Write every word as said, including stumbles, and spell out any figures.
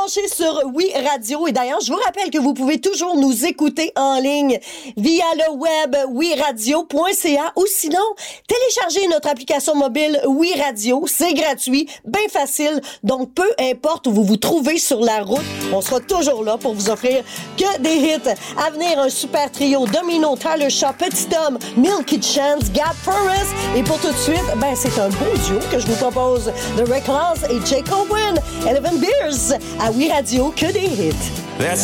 branchés sur Oui Radio. Et d'ailleurs, je vous rappelle que vous pouvez toujours nous écouter en ligne via le web oui radio point c a ou sinon, téléchargez notre application mobile Oui Radio. C'est gratuit, bien facile. Donc, peu importe où vous vous trouvez sur la route, on sera toujours là pour vous offrir que des hits. À venir, un super trio. Domino, Tyler Shaw, Petit Homme, Milky Chance, Gab Forrest. Et pour tout de suite, ben, c'est un beau duo que je vous propose. The Reckless et Jacob Wynn, Eleven Beers. À Oui Radio, que des hits. That's